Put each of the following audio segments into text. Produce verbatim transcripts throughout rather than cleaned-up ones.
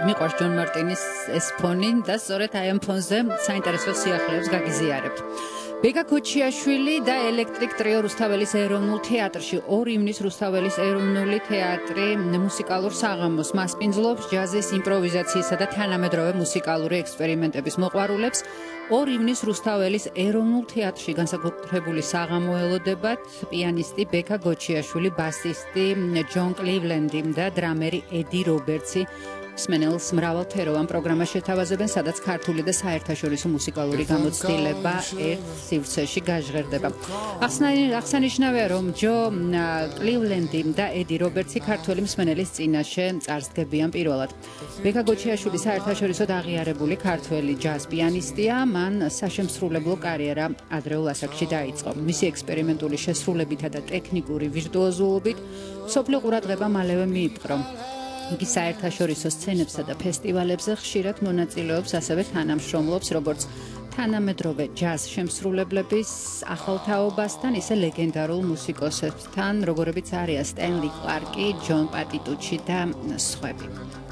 მიყვარს ჯონ მარტინის ეს ფონი და სწორედ აი ამ ფონზე საინტერესო სიახლეებს გაგიზიარებთ. ბეკა ქოჩიაშვილი და ელექტრიკ ტრიო რუსთაველის ეროვნულ თეატრში ორ ივნის რუსთაველის ეროვნული თეატრი მუსიკალურ საღამოს მასპინძლობს ჯაზის იმპროვიზაციისა და თანამედროვე მუსიკალური ექსპერიმენტების მოყვარულებს. ორ ივნის რუსთაველის ეროვნულ თეატრში განსაკუთრებული საღამო ელოდებათ პიანისტი ბეკა გოჩიაშვილი, ბასისტი ჯონ კლივლენდი და დრამერი ედი რობერტსი. მსმენელს მრავალფეროვან პროგრამას შეთავაზებენ, სადაც ქართული და საერთაშორისო მუსიკალური გამოცდილება ერთ სივრცეში გაჟღერდება. აღსანიშნავია, რომ ჯო კლივლენდი და ედი რობერტსი ქართველი მსმენელის წინაშე წარსდგებიან პირველად. ბეკა გოჩიაშვილი საერთაშორისოდ აღიარებული ქართველი ჯაზ პიანისტია, მან საშემსრულებლო კარიერა ადრეულ ასაკში დაიწყო. მისი ექსპერიმენტული შესრულებითა და ტექნიკური ვირტუოზულობით მსოფლიო ყურადღება მალევე მიიპყრო. იგი საერთაშორისო სცენებსა და ფესტივალებზე ხშირად მონაწილეობს, ასევე თანამშრომლობს როგორც თანამედროვე ჯაზ შემსრულებლების ახალთაობასთან, ისე ლეგენდარულ მუსიკოსებთან, როგორებიც არიან სტენლი კლარკი, ჯონ პატიტუჩი და სხვები.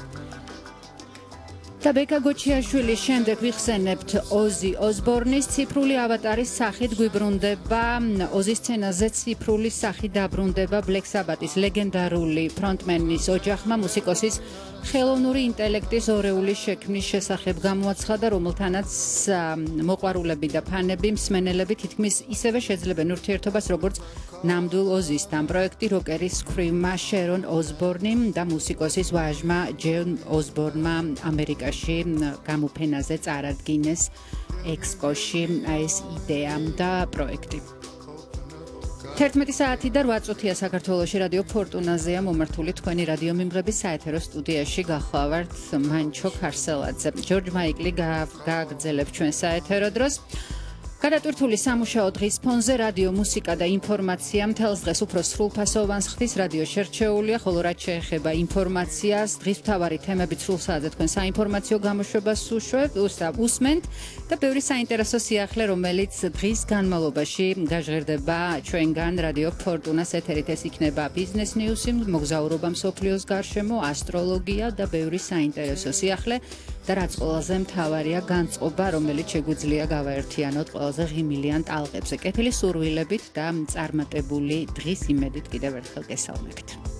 და ბეკა გოჩიაშვილის შემდეგ ვიხსენებთ ოზი ოსბორნის ციფრული ავატარის სახით გვიბრუნდება, ოზის სცენაზე ციფრული სახით დაბრუნდება Black Sabbath-ის ლეგენდარული ფრონტმენის ოჯახმა მუსიკოსის ხელოვნური ინტელექტის ორეული შექმნის შესახებ გამოაცხადა, რომელთანაც მოყვარულები და ფანები, მსმენელები თითქმის ისევე შეძლებენ ურთიერთობას, როგორც ნამდვილ ოზისთან. პროექტი როკერის ქრიმმა შერონ ოსბორნიმ და მუსიკოსის ვაჟმა ჯონ ოსბორნმა ამერიკაში გამოფენაზე წარადგინეს ექსპოში ეს იდეა და პროექტი. თერთმეტი საათი და რვა წუთია საქართველოში რადიო ფორტუნაზეა მომართული თქვენი რადიო მიმღების საეთერო სტუდიაში გახლავართ მანჩო ქარსელაძე. ჯორჯ მაიკლი გააგრძელებს ჩვენ საეთერო დროს. გადატვირთული სამუშაო დღის ფონზე რადიო მუსიკა და ინფორმაცია მთელს დღეს უფრო სრულფასოვანს ხდის, რადიო შერჩეულია, ხოლო რაც შეეხება ინფორმაციას, დღის მთავარი თემები სრულ საათზე თქვენ საინფორმაციო გამოშვებას უსმენთ და ბევრი საინტერესო სიახლე, რომელიც დღის განმავლობაში გაჟღერდება ჩვენგან რადიო ფორტუნას ეთერით. ეს იქნება ბიზნეს ნიუსი, მოგზაურობა მსოფლიოს გარშემო, ასტროლოგია და ბევრი საინტერესო სიახლე. და რაც ყველაზე მთავარია, განწყობა, რომელიც შეგვიძლია გავაერთიანოთ ყველაზე ღიმილიან ტალღებზე. კეთილი სურვილებით და წარმატებული დღის იმედით კიდევ ერთხელ გესალმებით.